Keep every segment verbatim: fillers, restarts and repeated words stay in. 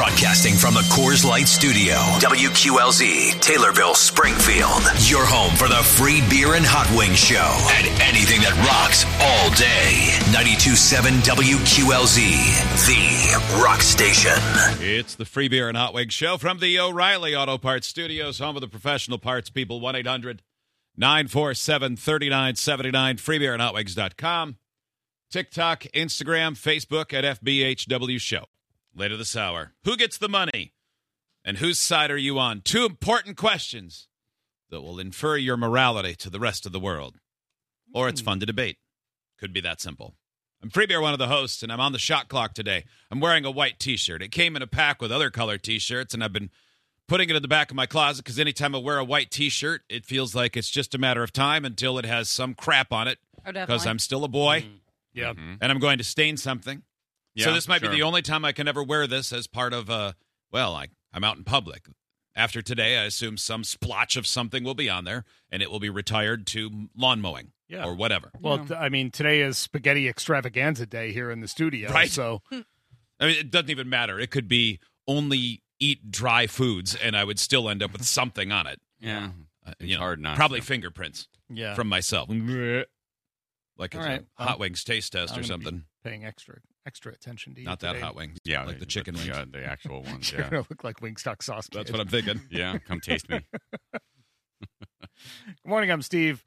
Broadcasting from the Coors Light Studio, W Q L Z, Taylorville, Springfield. Your home for the free beer and hot wings show and anything that rocks all day. ninety-two point seven W Q L Z, the rock station. It's the free beer and hot wings show from the O'Reilly Auto Parts Studios, home of the professional parts people. one eight hundred nine four seven three nine seven nine, free beer and hot wings dot com. TikTok, Instagram, Facebook at F B H W Show. Later this hour, who gets the money? And whose side are you on? Two important questions that will infer your morality to the rest of the world. Or it's fun to debate. Could be that simple. I'm Free Beer, one of the hosts, and I'm on the shot clock today. I'm wearing a white T-shirt. It came in a pack with other colored T-shirts, and I've been putting it in the back of my closet because anytime I wear a white T-shirt, it feels like it's just a matter of time until it has some crap on it. Oh, definitely. Because I'm still a boy. Mm. Yeah. Mm-hmm. And I'm going to stain something. Yeah, so this might sure. be the only time I can ever wear this as part of, uh, well, I, I'm out in public. After today, I assume some splotch of something will be on there, and it will be retired to lawn mowing Yeah. or whatever. Well, Yeah. th- I mean, today is spaghetti extravaganza day here in the studio. Right. So, I mean, it doesn't even matter. It could be only eat dry foods, and I would still end up with something on it. Yeah, Uh, it's you know, hard not probably to. fingerprints yeah. from myself. Like All a right. hot Um, wings taste test I'm or gonna be something. Paying extra extra attention to you Not that today. hot wings. Yeah, like the chicken wings. Yeah, the actual ones. You're Yeah, going to look like Wingstop sauce. That's kid. what I'm thinking. yeah. Come taste me. Good morning, I'm Steve.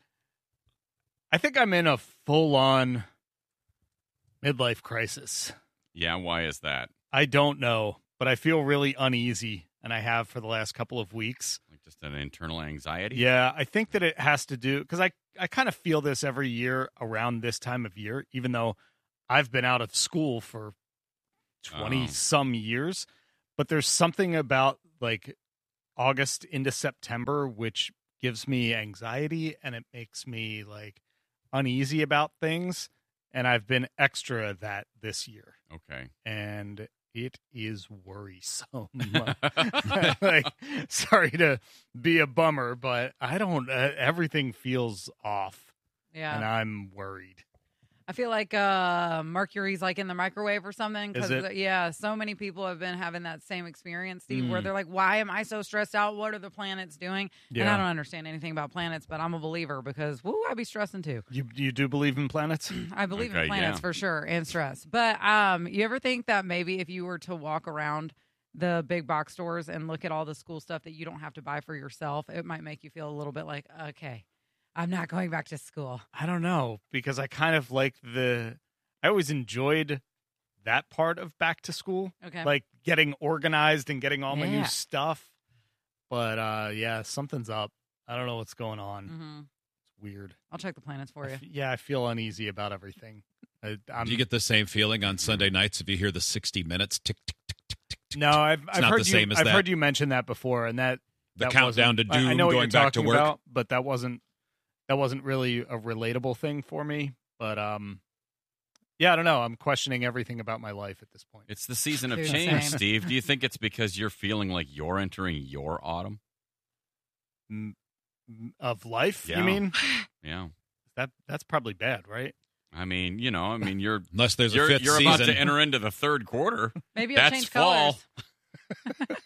I think I'm in a full-on midlife crisis. Yeah, why is that? I don't know, but I feel really uneasy, and I have for the last couple of weeks. Like just an internal anxiety. Yeah, I think that it has to do because I, I kind of feel this every year around this time of year, even though I've been out of school for twenty Oh. some years. But there's something about like August into September which gives me anxiety and it makes me like uneasy about things. And I've been extra that this year. Okay. And it is worrisome. Like, sorry to be a bummer, but I don't. Uh, everything feels off, Yeah. and I'm worried. I feel like uh, Mercury's like in the microwave or something. Is it? Yeah, so many people have been having that same experience, Steve, Mm. where they're like, why am I so stressed out? What are the planets doing? And I Yeah. don't understand anything about planets, but I'm a believer because, woo, I'd be stressing too. You you do believe in planets? I believe Okay, in planets yeah. for sure and stress. But um, you ever think that maybe if you were to walk around the big box stores and look at all the school stuff that you don't have to buy for yourself, it might make you feel a little bit like, okay, I'm not going back to school. I don't know because I kind of like the. I always enjoyed that part of back to school, Okay. like getting organized and getting all my Yeah. new stuff. But uh, yeah, something's up. I don't know what's going on. hmm It's weird. I'll check the planets for I you. f- yeah, I feel uneasy about everything. I, I'm, Do you get the same feeling on Sunday nights if you hear the sixty minutes tick, tick, tick, tick, tick, tick? No, I've, I've not heard the you. same as I've that. heard you mention that before, and that The that countdown to wasn't- I- I doom, know what going you're back to talking work. about, but that wasn't that wasn't really a relatable thing for me. But um, yeah, I don't know. I'm questioning everything about my life at this point. It's the season of Dude, change, same. Steve. Do you think it's because you're feeling like you're entering your autumn? M- m- Of life, Yeah. you mean? Yeah. That that's probably bad, right? I mean, you know, I mean, you're Unless there's a you're, fifth you're season. about to enter into the third quarter. Maybe it'll That's change fall. colors.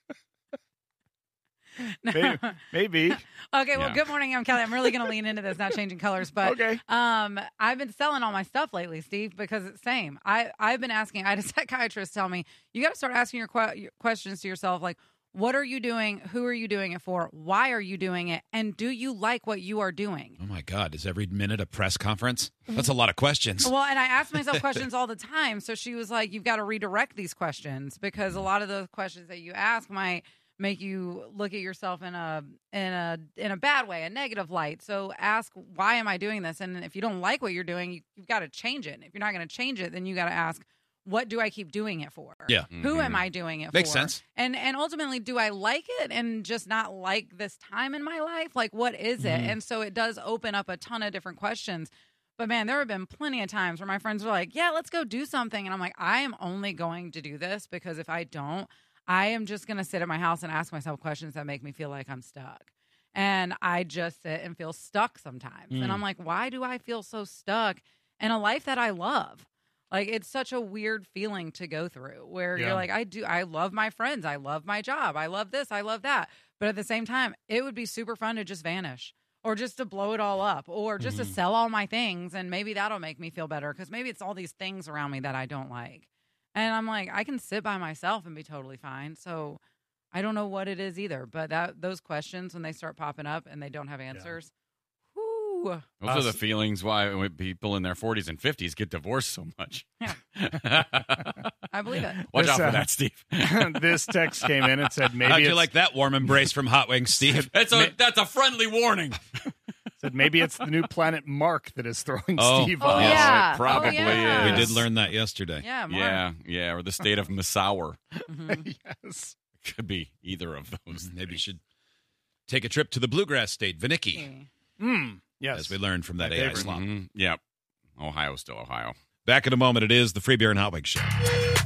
No. Maybe. Maybe. Okay, well, Yeah. good morning. I'm Kelly. I'm really going to lean into this, not changing colors, but Okay. um, I've been selling all my stuff lately, Steve, because it's same. I I've been asking. I had a psychiatrist tell me you got to start asking your, que- your questions to yourself, like, what are you doing? Who are you doing it for? Why are you doing it? And do you like what you are doing? Oh, my God. Is every minute a press conference? That's a lot of questions. Well, and I ask myself questions all the time. So she was like, you've got to redirect these questions because a lot of the questions that you ask might make you look at yourself in a in a in a bad way, a negative light. So ask, why am I doing this? And if you don't like what you're doing, you, you've got to change it. And if you're not going to change it, then you got to ask, what do I keep doing it for? Yeah. Who am Mhm. I doing it Makes for? sense. And and ultimately, do I like it and just not like this time in my life? Like, what is it? Mhm. And so it does open up a ton of different questions. But man, there have been plenty of times where my friends were like, yeah, let's go do something. And I'm like, I am only going to do this because if I don't, I am just going to sit at my house and ask myself questions that make me feel like I'm stuck. And I just sit and feel stuck sometimes. Mm. And I'm like, why do I feel so stuck in a life that I love? Like, it's such a weird feeling to go through where Yeah. you're like, I do, I love my friends. I love my job. I love this. I love that. But at the same time, it would be super fun to just vanish or just to blow it all up or just Mhm. to sell all my things. And maybe that'll make me feel better because maybe it's all these things around me that I don't like. And I'm like, I can sit by myself and be totally fine. So I don't know what it is either. But that those questions, when they start popping up and they don't have answers, whoo. Those are the feelings why when people in their forties and fifties get divorced so much. Yeah. I believe it. Watch This, out for uh, that, Steve. This text came in and said maybe How'd you it's, like that warm embrace from Hot Wings, Steve? That's a that's a friendly warning. said maybe it's the new planet Mark that is throwing Oh. Steve Oh, off. Yes, yeah. it probably Oh, yeah. We is. did learn that yesterday. Yeah, Mark. Yeah, yeah, or the state of Massour. Mhm. Yes. Could be either of those. Maybe you should take a trip to the bluegrass state, Vinicki, Okay. Mm, yes. as we learned from that My A I favorite. slop. Mhm. Yep. Ohio's still Ohio. Back in a moment. It is the Free Beer and Hot Wings Show.